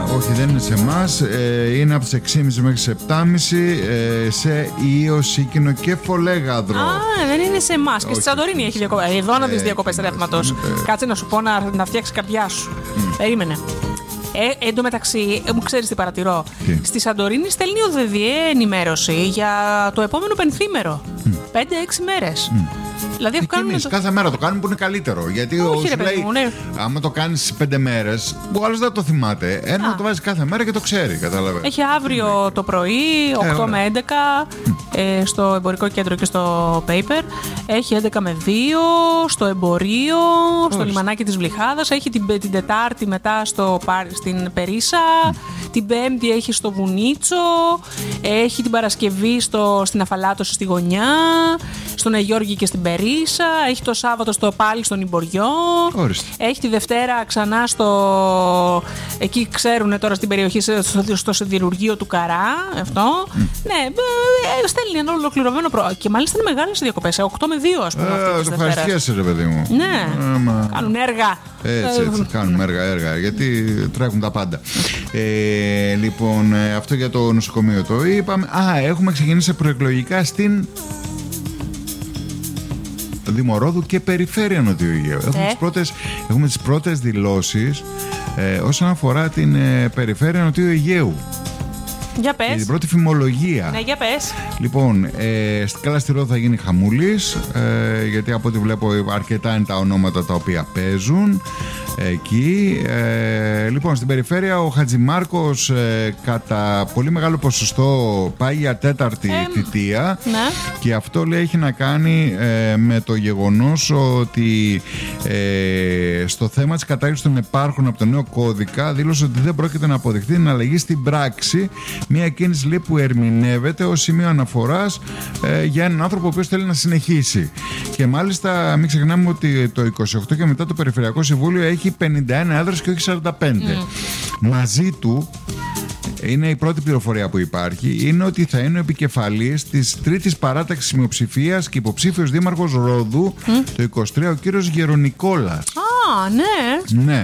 Όχι, δεν είναι σε εμάς. Είναι από τις 6.30 μέχρι τις 7.30 σε Ιω, Σίκινο και Φολέγαδρο. Δεν είναι σε εμάς. Και στη Σαντορίνη έχει διακοπές. Εδώ να δεις διακοπές ρεύματος. Κάτσε να σου πω να φτιάξει καρδιά σου. Περίμενε. Εν τω μεταξύ, μου ξέρεις τι παρατηρώ. Στη Σαντορίνη στέλνει ο ΔΔΕ ενημέρωση για το επόμενο πενθήμερο. 5-6 μέρες. Δηλαδή κάθε μέρα το κάνουμε που είναι καλύτερο. Γιατί όχι, σου λέει, άμα το κάνεις 5 μέρες, ο άλλος δεν το θυμάται. Ένα το βάζει κάθε μέρα και το ξέρει. Κατάλαβε. Έχει αύριο το πρωί, 8 με 11, στο εμπορικό κέντρο και στο Paper. Έχει 11 με 2 στο εμπορίο, στο λιμανάκι της Βλυχάδας. Έχει την Τετάρτη μετά στην Περίσα. Την Πέμπτη έχει στο Βουνίτσο. Έχει την Παρασκευή στην Αφαλάτωση στη Γωνιά. Στον Αγιώργη και στην Περίσα. Έχει το Σάββατο πάλι στον Ιμποριό. Έχει τη Δευτέρα ξανά εκεί ξέρουν τώρα στην περιοχή, στο σιδηρουργείο του Καρά. Αυτό. Ναι, στέλνει ένα ολοκληρωμένο και μάλιστα είναι μεγάλες διακοπές. 8 με 2, ας πούμε. Το ευχαριστιέσαι, ρε παιδί μου. Ναι. Κάνουν έργα. Έτσι, κάνουμε έργα. Γιατί τρέχουν τα πάντα. Λοιπόν, αυτό για το νοσοκομείο το είπαμε. Έχουμε ξεκινήσει προεκλογικά στην Δήμο Ρόδου και περιφέρεια Νοτιού Αιγαίου. Έχουμε τις πρώτες δηλώσεις όσον αφορά την περιφέρεια Νοτιού Αιγαίου. Για πες. Την πρώτη φημολογία. Ναι, για πες. Λοιπόν, καλά στη Ρόδο θα γίνει χαμούλης, γιατί από ό,τι βλέπω αρκετά είναι τα ονόματα τα οποία παίζουν εκεί. Λοιπόν, στην περιφέρεια ο Χατζημάρκος κατά πολύ μεγάλο ποσοστό πάει για 4η θητεία. Ναι. Και αυτό λέει έχει να κάνει με το γεγονός ότι στο θέμα της κατάργησης των επάρχων από το νέο κώδικα δήλωσε ότι δεν πρόκειται να αποδεχτεί την αλλαγή στην πράξη. Μια κίνηση λέει που ερμηνεύεται ως σημείο αναφοράς για έναν άνθρωπο ο οποίος θέλει να συνεχίσει. Και μάλιστα μην ξεχνάμε ότι το 28 και μετά το Περιφερειακό Συμβούλιο έχει 51 έδρες και όχι 45. Μαζί του, είναι η πρώτη πληροφορία που υπάρχει, είναι ότι θα είναι ο επικεφαλής της τρίτης παράταξης μειοψηφίας και υποψήφιος δήμαρχος Ρόδου το 23, ο κύριος Γερονικόλας. Ναι. Ναι.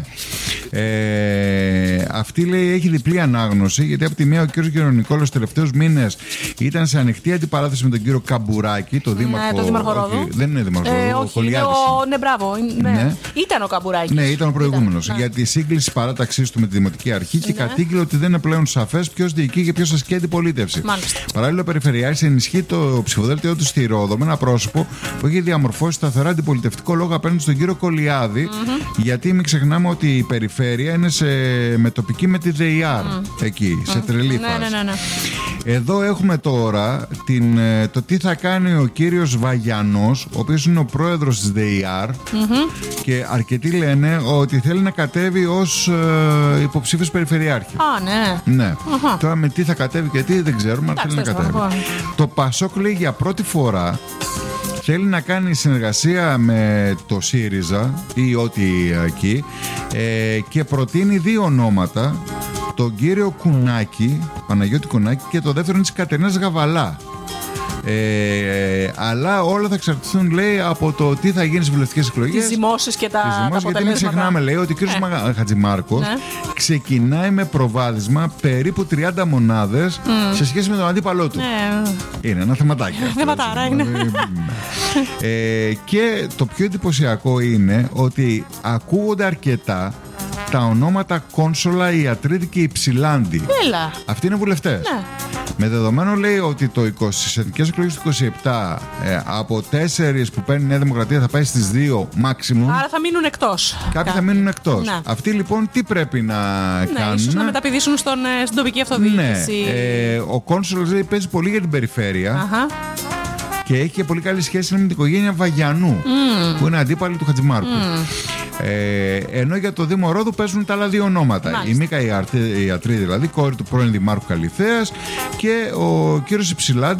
Αυτή λέει έχει διπλή ανάγνωση, γιατί από τη μία ο κύριος Γερονικόλας τους τελευταίους μήνες ήταν σε ανοιχτή αντιπαράθεση με τον κύριο Καμπουράκη, το δήμαρχο. Ναι, το δήμαρχο Ρόδου. Δεν είναι δήμαρχο Ρόδου. Όχι, ναι, μπράβο. Ναι. Ήταν ο Καμπουράκης. Ναι, ήταν ο προηγούμενος. Για τη σύγκληση παράταξής του με τη Δημοτική Αρχή και κατήγγειλε ότι δεν είναι πλέον σαφές ποιος διοικεί και ποιος ασκεί αντιπολίτευση. Παράλληλα, ο Περιφερειάρχης ενισχύει το ψηφοδέλτιό του στη Ρόδο με ένα πρόσωπο που έχει διαμορφώσει σταθερά αντιπολιτευτικό λόγο απέναντι στον κύριο Κολιάδη, γιατί μην ξεχνάμε ότι η περιφέρεια είναι με τοπική με τη ΔΕΙΑΡ εκεί, σε τρελή φάση. Ναι. Εδώ έχουμε τώρα το τι θα κάνει ο κύριος Βαγιανός, ο οποίος είναι ο πρόεδρος της ΔΕΙΑΡ, και αρκετοί λένε ότι θέλει να κατέβει ως υποψήφιος περιφερειάρχη. Ναι. Τώρα με τι θα κατέβει και τι δεν ξέρουμε, αλλά θέλει να κατέβει. Το Πασόκ λέει για πρώτη φορά θέλει να κάνει συνεργασία με το ΣΥΡΙΖΑ ή ό,τι εκεί, και προτείνει δύο ονόματα, τον κύριο Κουνάκη, Παναγιώτη Κουνάκη, και το δεύτερο είναι της Κατερίνας Γαβαλά. Αλλά όλα θα εξαρτηθούν, λέει, από το τι θα γίνει στις βουλευτικές εκλογές. Τις δημόσιες και τα αποτελέσματα. Γιατί μην ξεχνάμε, λέει, ότι ο κ. Χατζημάρκος ξεκινάει με προβάδισμα περίπου 30 μονάδες σε σχέση με τον αντίπαλό του. Είναι ένα θεματάκι. Θεματάρα είναι. Και το πιο εντυπωσιακό είναι ότι ακούγονται αρκετά τα ονόματα Κόνσολα, Ιατρίδη και Υψηλάντη. Αυτοί είναι βουλευτές. Με δεδομένο, λέει, ότι στις εθνικές εκλογές του 27 από 4 που παίρνει η Νέα Δημοκρατία θα πάει στις 2 maximum. Άρα θα μείνουν εκτός. Κάποιοι θα μείνουν εκτός. Αυτοί λοιπόν τι πρέπει να κάνουν? Ίσως να μεταπηδήσουν στην τοπική αυτοδιοίκηση. Ο Κόνσολος, λέει, παίζει πολύ για την περιφέρεια. Και έχει και πολύ καλή σχέση με την οικογένεια Βαγιανού, που είναι αντίπαλη του Χατζημάρκου. Ενώ για το Δήμο Ρόδου παίζουν τα άλλα δύο ονόματα. Η Μίκα Ιατρίδη, δηλαδή κόρη του πρώην Δημάρχου Καλυθέας, και ο κύριος Υψηλάντη,